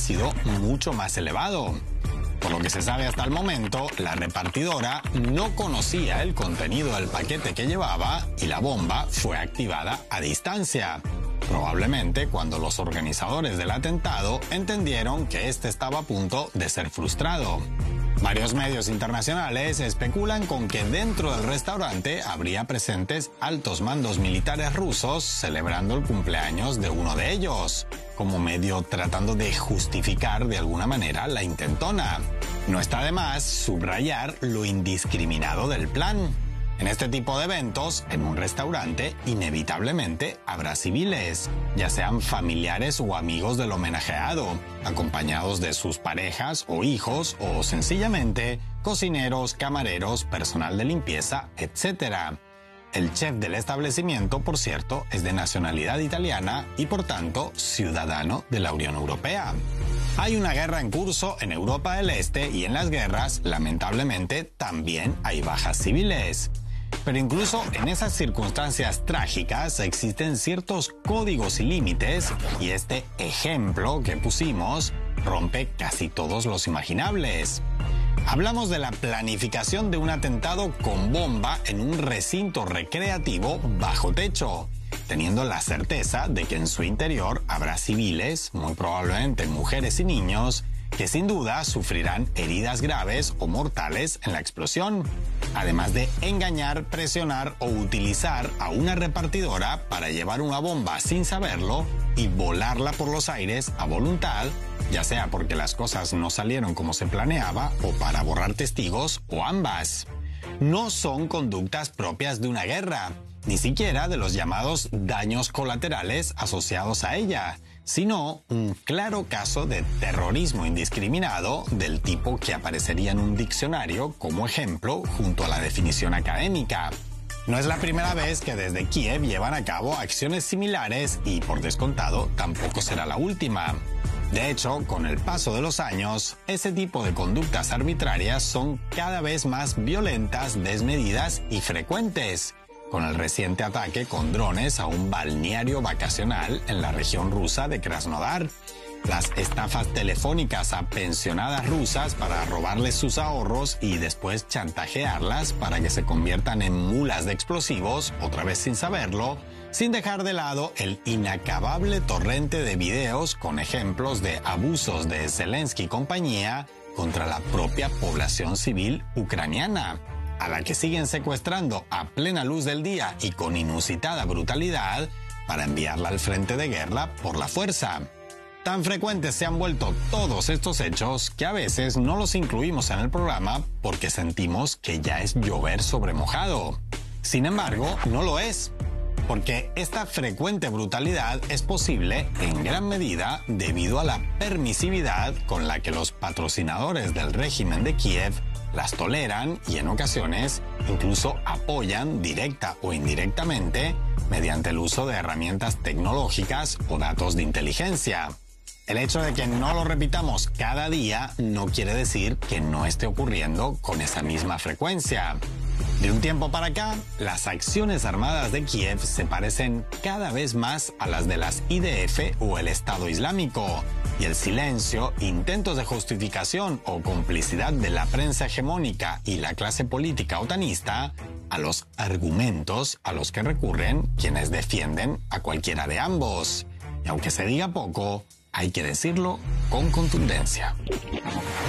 sido mucho más elevado. Por lo que se sabe hasta el momento, la repartidora no conocía el contenido del paquete que llevaba y la bomba fue activada a distancia. Probablemente cuando los organizadores del atentado entendieron que este estaba a punto de ser frustrado. Varios medios internacionales especulan con que dentro del restaurante habría presentes altos mandos militares rusos celebrando el cumpleaños de uno de ellos, como medio tratando de justificar de alguna manera la intentona. No está de más subrayar lo indiscriminado del plan. En este tipo de eventos, en un restaurante, inevitablemente habrá civiles, ya sean familiares o amigos del homenajeado, acompañados de sus parejas o hijos, o sencillamente cocineros, camareros, personal de limpieza, etc. El chef del establecimiento, por cierto, es de nacionalidad italiana y por tanto ciudadano de la Unión Europea. Hay una guerra en curso en Europa del Este y en las guerras, lamentablemente, también hay bajas civiles. Pero incluso en esas circunstancias trágicas existen ciertos códigos y límites y este ejemplo que pusimos rompe casi todos los imaginables. Hablamos de la planificación de un atentado con bomba en un recinto recreativo bajo techo, teniendo la certeza de que en su interior habrá civiles, muy probablemente mujeres y niños, que sin duda sufrirán heridas graves o mortales en la explosión, además de engañar, presionar o utilizar a una repartidora para llevar una bomba sin saberlo y volarla por los aires a voluntad, ya sea porque las cosas no salieron como se planeaba o para borrar testigos o ambas. No son conductas propias de una guerra, ni siquiera de los llamados daños colaterales asociados a ella, sino un claro caso de terrorismo indiscriminado del tipo que aparecería en un diccionario como ejemplo junto a la definición académica. No es la primera vez que desde Kiev llevan a cabo acciones similares y, por descontado, tampoco será la última. De hecho, con el paso de los años, ese tipo de conductas arbitrarias son cada vez más violentas, desmedidas y frecuentes, con el reciente ataque con drones a un balneario vacacional en la región rusa de Krasnodar, las estafas telefónicas a pensionadas rusas para robarles sus ahorros y después chantajearlas para que se conviertan en mulas de explosivos, otra vez sin saberlo, sin dejar de lado el inacabable torrente de videos con ejemplos de abusos de Zelensky y compañía contra la propia población civil ucraniana, a la que siguen secuestrando a plena luz del día y con inusitada brutalidad para enviarla al frente de guerra por la fuerza. Tan frecuentes se han vuelto todos estos hechos que a veces no los incluimos en el programa porque sentimos que ya es llover sobre mojado. Sin embargo, no lo es, porque esta frecuente brutalidad es posible en gran medida debido a la permisividad con la que los patrocinadores del régimen de Kiev las toleran y en ocasiones incluso apoyan directa o indirectamente mediante el uso de herramientas tecnológicas o datos de inteligencia. El hecho de que no lo repitamos cada día no quiere decir que no esté ocurriendo con esa misma frecuencia. De un tiempo para acá, las acciones armadas de Kiev se parecen cada vez más a las de las IDF o el Estado Islámico, y el silencio, intentos de justificación o complicidad de la prensa hegemónica y la clase política otanista a los argumentos a los que recurren quienes defienden a cualquiera de ambos. Y aunque se diga poco, hay que decirlo con contundencia.